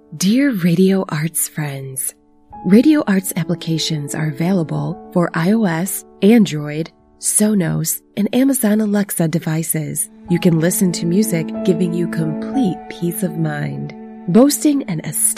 Dear Radio Arts friends, Radio Arts applications are available for iOS, Android, Sonos, and Amazon Alexa devices. You can listen to music giving you complete peace of mind. Boasting an